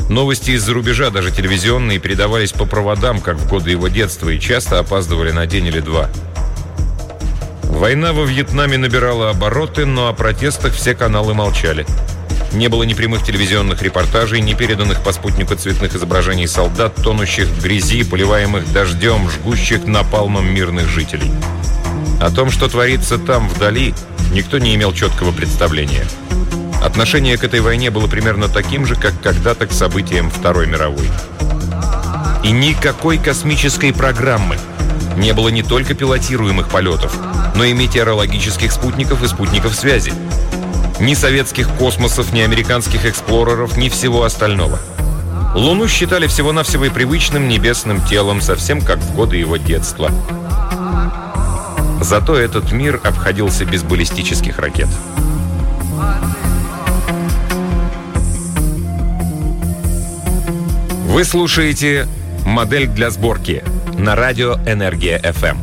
Новости из-за рубежа, даже телевизионные, передавались по проводам, как в годы его детства, и часто опаздывали на день или два. Война во Вьетнаме набирала обороты, но о протестах все каналы молчали. Не было ни прямых телевизионных репортажей, ни переданных по спутнику цветных изображений солдат, тонущих в грязи, поливаемых дождем, жгущих напалмом мирных жителей. О том, что творится там, вдали, никто не имел четкого представления. Отношение к этой войне было примерно таким же, как когда-то к событиям Второй мировой. И никакой космической программы. Не было не только пилотируемых полетов, но и метеорологических спутников и спутников связи. Ни советских космосов, ни американских эксплореров, ни всего остального. Луну считали всего-навсего привычным небесным телом, совсем как в годы его детства. Зато этот мир обходился без баллистических ракет. Вы слушаете «Модель для сборки» на радио «Энергия FM».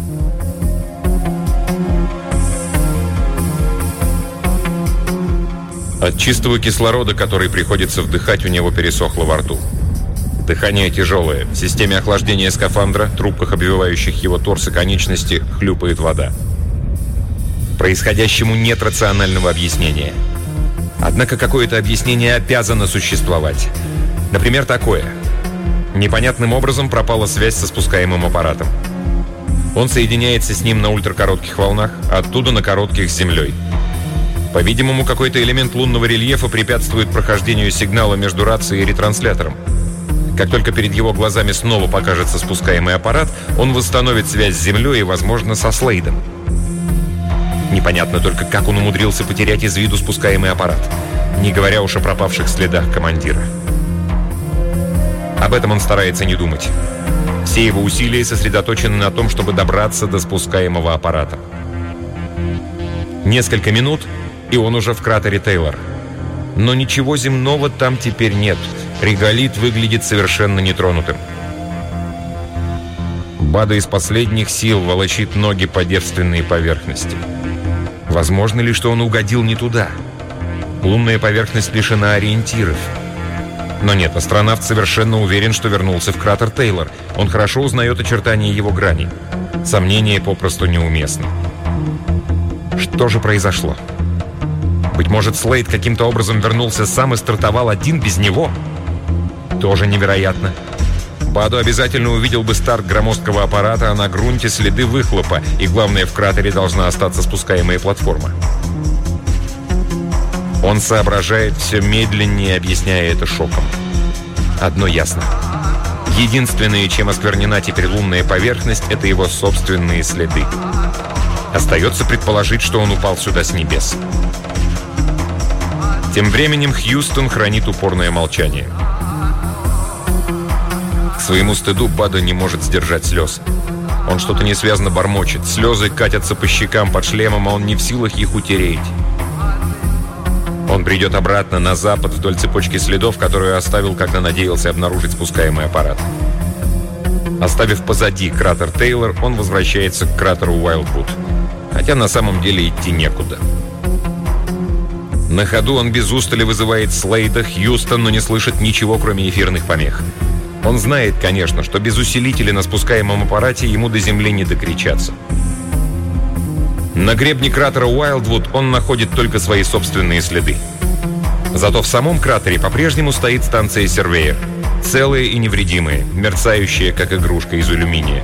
От чистого кислорода, который приходится вдыхать, у него пересохло во рту. Дыхание тяжелое. В системе охлаждения скафандра, трубках, обвивающих его торс и конечности, хлюпает вода. Происходящему нет рационального объяснения. Однако какое-то объяснение обязано существовать. Например, такое. Непонятным образом пропала связь со спускаемым аппаратом. Он соединяется с ним на ультракоротких волнах, оттуда на коротких с Землей. По-видимому, какой-то элемент лунного рельефа препятствует прохождению сигнала между рацией и ретранслятором. Как только перед его глазами снова покажется спускаемый аппарат, он восстановит связь с Землей и, возможно, со Слейдом. Непонятно только, как он умудрился потерять из виду спускаемый аппарат, не говоря уж о пропавших следах командира. Об этом он старается не думать. Все его усилия сосредоточены на том, чтобы добраться до спускаемого аппарата. Несколько минут, и он уже в кратере Тейлор. Но ничего земного там теперь нет. Реголит выглядит совершенно нетронутым. Бадо из последних сил волочит ноги по девственной поверхности. Возможно ли, что он угодил не туда? Лунная поверхность лишена ориентиров. Но нет, астронавт совершенно уверен, что вернулся в кратер Тейлор. Он хорошо узнает очертания его граней. Сомнения попросту неуместны. Что же произошло? Быть может, Слейд каким-то образом вернулся сам и стартовал один без него? Тоже невероятно. Бадо обязательно увидел бы старт громоздкого аппарата, а на грунте следы выхлопа, и главное, в кратере должна остаться спускаемая платформа. Он соображает все медленнее, объясняя это шоком. Одно ясно. Единственное, чем осквернена теперь лунная поверхность, это его собственные следы. Остается предположить, что он упал сюда с небес. Тем временем Хьюстон хранит упорное молчание. К своему стыду Бадо не может сдержать слез. Он что-то несвязно бормочет. Слезы катятся по щекам под шлемом, а он не в силах их утереть. Он придет обратно на запад вдоль цепочки следов, которую оставил, когда надеялся обнаружить спускаемый аппарат. Оставив позади кратер Тейлор, он возвращается к кратеру Уайлдвуд. Хотя на самом деле идти некуда. На ходу он без устали вызывает Слейда, Хьюстон, но не слышит ничего, кроме эфирных помех. Он знает, конечно, что без усилителя на спускаемом аппарате ему до Земли не докричаться. На гребне кратера Уайлдвуд он находит только свои собственные следы. Зато в самом кратере по-прежнему стоит станция Сервеер. Целая и невредимая, мерцающая, как игрушка из алюминия.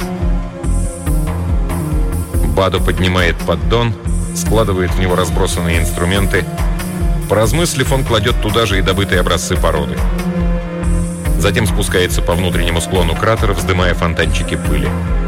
Бадо поднимает поддон, складывает в него разбросанные инструменты. Поразмыслив, он кладет туда же и добытые образцы породы. Затем спускается по внутреннему склону кратера, вздымая фонтанчики пыли.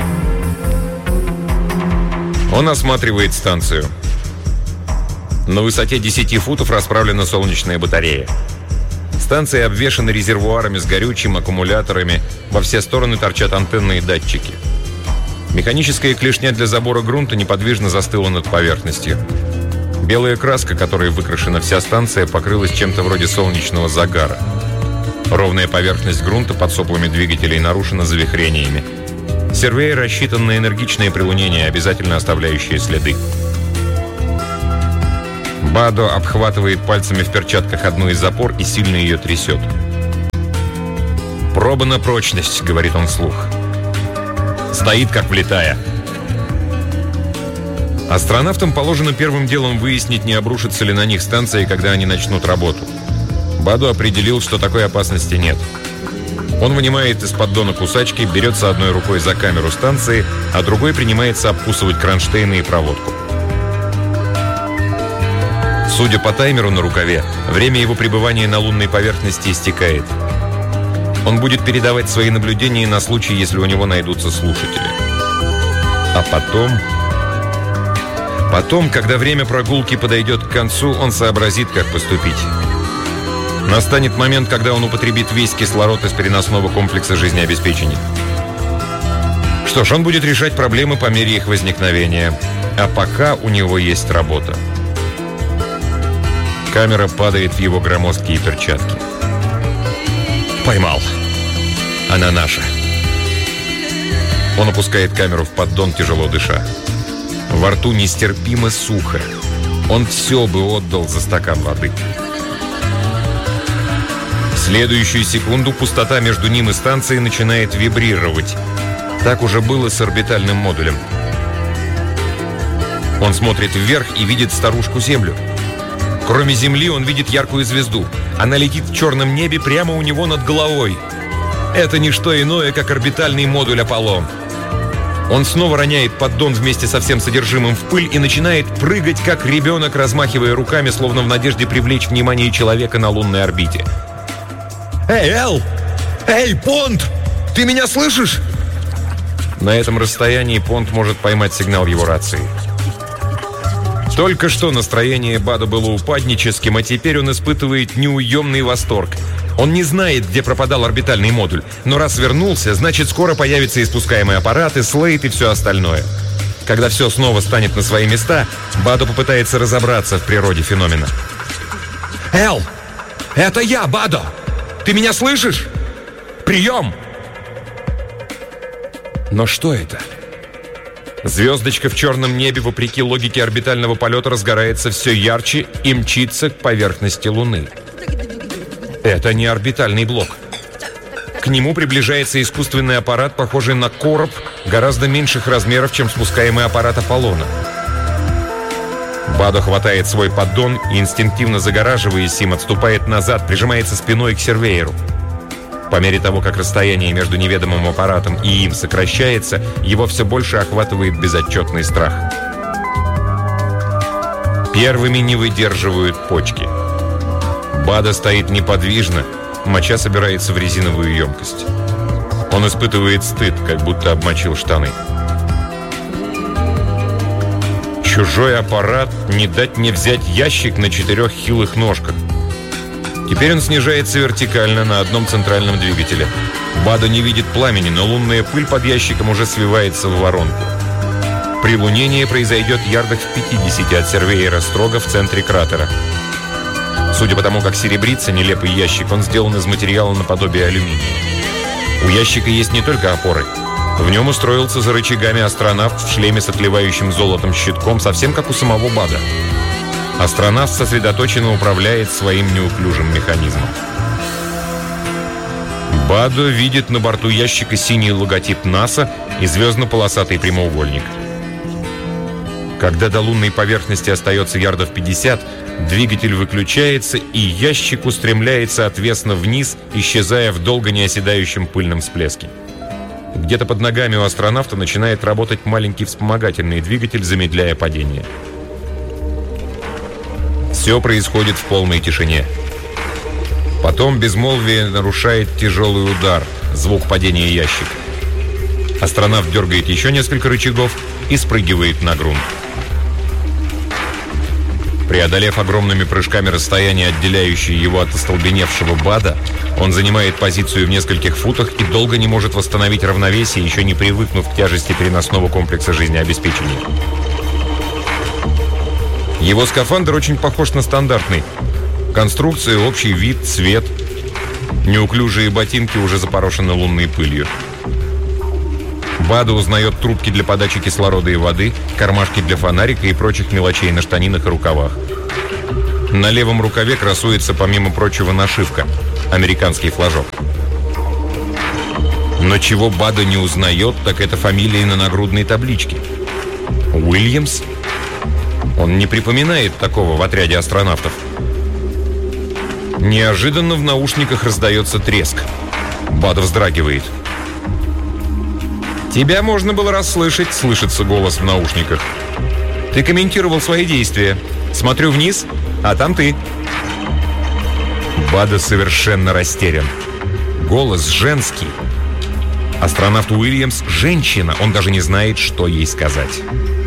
Он осматривает станцию. На высоте 10 футов расправлена солнечная батарея. Станция обвешана резервуарами с горючим, аккумуляторами. Во все стороны торчат антенны и датчики. Механическая клешня для забора грунта неподвижно застыла над поверхностью. Белая краска, которой выкрашена вся станция, покрылась чем-то вроде солнечного загара. Ровная поверхность грунта под соплами двигателей нарушена завихрениями. Сервей рассчитан на энергичное прилунение, обязательно оставляющее следы. — Бадо обхватывает пальцами в перчатках одну из опор и сильно ее трясет. «Проба на прочность», — говорит он вслух. Стоит, как влитая. Астронавтам положено первым делом выяснить, не обрушится ли на них станция, когда они начнут работу. Бадо определил, что такой опасности нет. Он вынимает из поддона кусачки, берется одной рукой за камеру станции, а другой принимается обкусывать кронштейны и проводку. Судя по таймеру на рукаве, время его пребывания на лунной поверхности истекает. Он будет передавать свои наблюдения на случай, если у него найдутся слушатели. А потом, когда время прогулки подойдет к концу, он сообразит, как поступить. Настанет момент, когда он употребит весь кислород из переносного комплекса жизнеобеспечения. Что ж, он будет решать проблемы по мере их возникновения. А пока у него есть работа. Камера падает в его громоздкие перчатки. Поймал. Она наша. Он опускает камеру в поддон, тяжело дыша. Во рту нестерпимо сухо. Он все бы отдал за стакан воды. В следующую секунду пустота между ним и станцией начинает вибрировать. Так уже было с орбитальным модулем. Он смотрит вверх и видит старушку Землю. Кроме Земли он видит яркую звезду. Она летит в черном небе прямо у него над головой. Это не что иное, как орбитальный модуль «Аполлон». Он снова роняет поддон вместе со всем содержимым в пыль и начинает прыгать, как ребенок, размахивая руками, словно в надежде привлечь внимание человека на лунной орбите. «Эй, Эл! Эй, Понт! Ты меня слышишь?» На этом расстоянии Понт может поймать сигнал его рации. Только что настроение Бадо было упадническим, а теперь он испытывает неуемный восторг. Он не знает, где пропадал орбитальный модуль, но раз вернулся, значит, скоро появятся испускаемые аппараты, слейт и все остальное. Когда все снова станет на свои места, Бадо попытается разобраться в природе феномена. «Эл! Это я, Бадо! Ты меня слышишь? Прием!» Но что это? Звездочка в черном небе, вопреки логике орбитального полета, разгорается все ярче и мчится к поверхности Луны. Это не орбитальный блок. К нему приближается искусственный аппарат, похожий на короб, гораздо меньших размеров, чем спускаемый аппарат Аполлона. Бадо хватает свой поддон и, инстинктивно загораживаясь им, отступает назад, прижимается спиной к сервейеру. По мере того, как расстояние между неведомым аппаратом и им сокращается, его все больше охватывает безотчетный страх. Первыми не выдерживают почки. Бадо стоит неподвижно, моча собирается в резиновую емкость. Он испытывает стыд, как будто обмочил штаны. Чужой аппарат, не дать не взять ящик на 4 хилых ножках. Теперь он снижается вертикально на одном центральном двигателе. Бадо не видит пламени, но лунная пыль под ящиком уже свивается в воронку. Прилунение произойдет ярдах в 50 от сервейера, строго в центре кратера. Судя по тому, как серебрится нелепый ящик, он сделан из материала наподобие алюминия. У ящика есть не только опоры. В нем устроился за рычагами астронавт в шлеме с отливающим золотом щитком, совсем как у самого Бадо. Астронавт сосредоточенно управляет своим неуклюжим механизмом. Бадо видит на борту ящика синий логотип НАСА и звездно-полосатый прямоугольник. Когда до лунной поверхности остается ярдов 50, двигатель выключается, и ящик устремляется отвесно вниз, исчезая в долго не оседающем пыльном всплеске. Где-то под ногами у астронавта начинает работать маленький вспомогательный двигатель, замедляя падение. Все происходит в полной тишине. Потом безмолвие нарушает тяжелый удар, звук падения ящика. Астронавт дергает еще несколько рычагов и спрыгивает на грунт. Преодолев огромными прыжками расстояние, отделяющее его от остолбеневшего Бадо, он занимает позицию в нескольких футах и долго не может восстановить равновесие, еще не привыкнув к тяжести переносного комплекса жизнеобеспечения. Его скафандр очень похож на стандартный. Конструкция, общий вид, цвет. Неуклюжие ботинки уже запорошены лунной пылью. Бадо узнает трубки для подачи кислорода и воды, кармашки для фонарика и прочих мелочей на штанинах и рукавах. На левом рукаве красуется, помимо прочего, нашивка – американский флажок. Но чего Бада не узнает, так это фамилия на нагрудной табличке. Уильямс? Он не припоминает такого в отряде астронавтов. Неожиданно в наушниках раздается треск. Бада вздрагивает. «Тебя можно было расслышать», — слышится голос в наушниках. «Ты комментировал свои действия. Смотрю вниз, а там ты». Бада совершенно растерян. Голос женский. Астронавт Уильямс — женщина. Он даже не знает, что ей сказать.